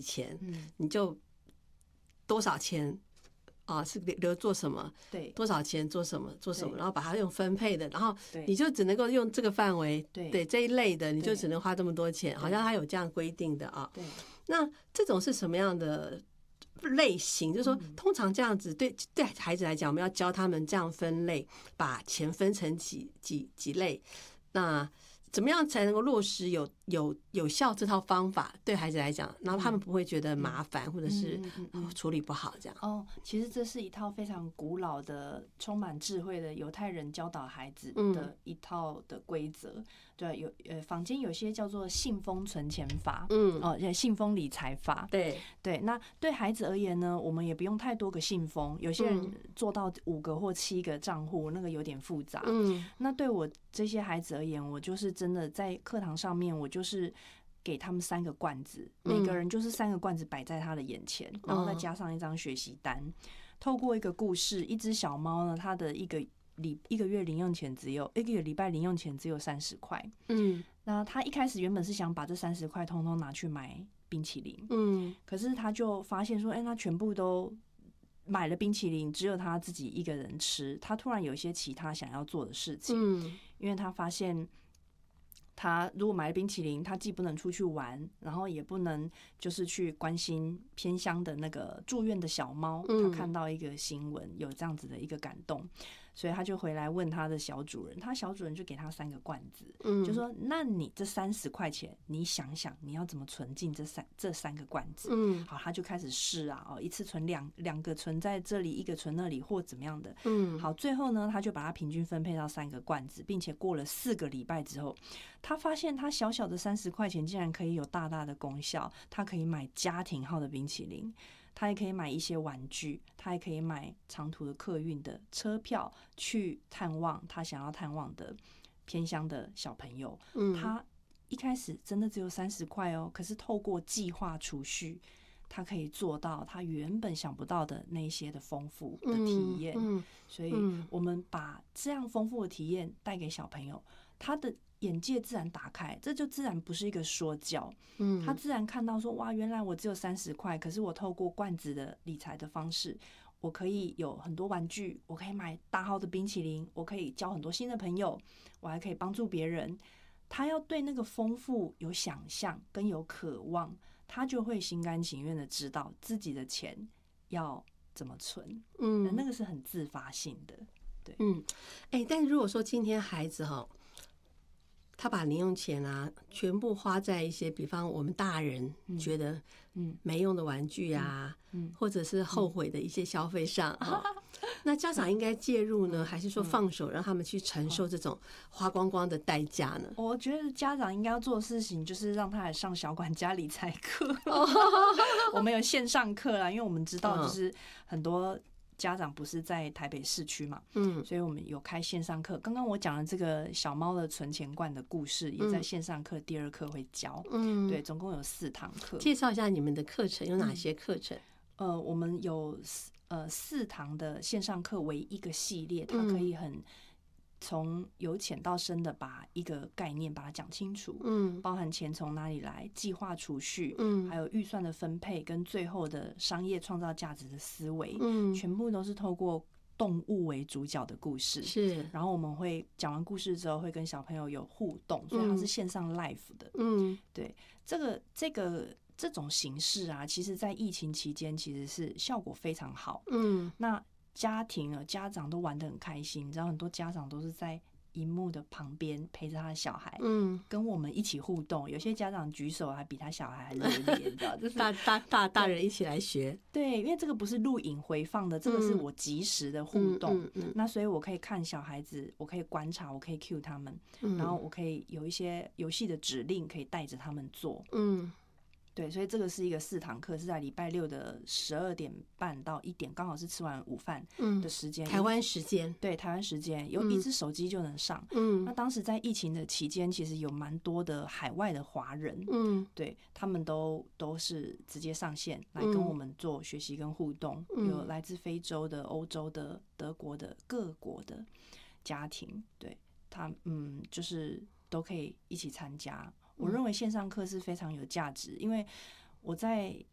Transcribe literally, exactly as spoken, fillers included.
钱，嗯，你就多少钱啊，是留做什么？ 对， 多少钱做什么做什么，然后把它用分配的，然后对你就只能够用这个范围， 对对这一类的，你就只能花这么多钱，好像它有这样规定的啊。 对， 那这种是什么样的类型？就是说，通常这样子对对孩子来讲，我们要教他们这样分类，把钱分成几几几类。那怎么样才能够落实有有有效这套方法对孩子来讲，然后他们不会觉得麻烦或者是处理不好这样？ 哦，其实这是一套非常古老的、充满智慧的犹太人教导孩子的一套的规则。对，有呃，坊间有些叫做信封存钱法，嗯，哦，信封理财法。 对对，那对孩子而言呢，我们也不用太多个信封，有些人做到五个或七个账户，那个有点复杂。嗯，那对我这些孩子而言，我就是真的在课堂上面，我就是给他们三个罐子，每个人就是三个罐子摆在他的眼前，然后再加上一张学习单。透过一个故事，一只小猫呢，它的一个礼一个月零用钱只有一个礼拜零用钱只有三十块。嗯，那他一开始原本是想把这三十块通通拿去买冰淇淋。嗯，可是他就发现说，哎、欸，他全部都买了冰淇淋，只有他自己一个人吃。他突然有一些其他想要做的事情。嗯，因为他发现。他如果买了冰淇淋，他既不能出去玩，然后也不能就是去关心偏乡的那个住院的小猫。他看到一个新闻，有这样子的一个感动，所以他就回来问他的小主人，他小主人就给他三个罐子，就说：“那你这三十块钱，你想想你要怎么存进这三这三个罐子？”嗯，好，他就开始试啊，哦，一次存两两个存在这里，一个存那里，或怎么样的。嗯，好，最后呢，他就把它平均分配到三个罐子，并且过了四个礼拜之后。他发现他小小的三十块钱竟然可以有大大的功效，他可以买家庭号的冰淇淋，他也可以买一些玩具，他也可以买长途的客运的车票去探望他想要探望的偏乡的小朋友。嗯，他一开始真的只有三十块哦，可是透过计划储蓄，他可以做到他原本想不到的那些的丰富的体验。嗯嗯、所以我们把这样丰富的体验带给小朋友，他的眼界自然打开，这就自然不是一个说教。嗯，他自然看到说，哇，原来我只有三十块，可是我透过罐子的理财的方式，我可以有很多玩具，我可以买大号的冰淇淋，我可以交很多新的朋友，我还可以帮助别人。他要对那个丰富有想象跟有渴望，他就会心甘情愿的知道自己的钱要怎么存。嗯，那个是很自发性的。对， 嗯，哎、欸，但如果说今天孩子哈，他把零用钱啊全部花在一些，比方我们大人觉得嗯没用的玩具啊，嗯，或者是后悔的一些消费上哈。那家长应该介入呢，还是说放手让他们去承受这种花光光的代价呢？ 我觉得家长应该要做的事情就是让他来上小管家理财课。我们有线上课啦，因为我们知道就是很多家长不是在台北市区嘛，嗯，所以我们有开线上课。刚刚我讲的这个小猫的存钱罐的故事，也在线上课第二课会教。嗯，对，总共有四堂课。 介绍一下你们的课程有哪些课程？ 嗯、呃，我们有呃四堂的线上课为一个系列，它可以很从由浅到深的把一个概念把它讲清楚，嗯，包含钱从哪里来、计划储蓄，嗯，还有预算的分配跟最后的商业创造价值的思维，嗯，全部都是透过动物为主角的故事， 是。 然后我们会讲完故事之后会跟小朋友有互动，所以它是线上 live 的，嗯，对，这个这个这种形式啊，其实在疫情期间其实是效果非常好，嗯，那。家庭啊，家长都玩得很开心，你知道很多家长都是在荧幕的旁边陪着他的小孩，嗯，跟我们一起互动。有些家长举手还比他小孩还热烈，你知道，就是大大大大人一起来学。 对，因为这个不是录影回放的，这个是我即时的互动。嗯嗯嗯、那所以我可以看小孩子，我可以观察，我可以 cue 他们，嗯、然后我可以有一些游戏的指令可以带着他们做。嗯。对，所以这个是一个四堂课，是在礼拜六的十二点半到一点，刚好是吃完午饭的时间、嗯， 台湾时间。 对，台湾时间有一只手机就能上。嗯，那当时在疫情的期间，其实有蛮多的海外的华人，嗯，对他们都都是直接上线来跟我们做学习跟互动，嗯、有来自非洲的、欧洲的、德国的各国的家庭，对他嗯，就是都可以一起参加。我认为线上课是非常有价值，因为我在